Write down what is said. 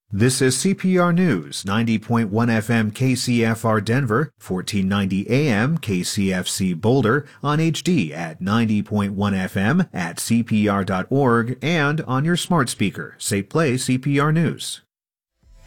This is CPR News, 90.1 FM KCFR Denver, 1490 AM KCFC Boulder, on HD at 90.1 FM at CPR.org and on your smart speaker. Say play CPR News.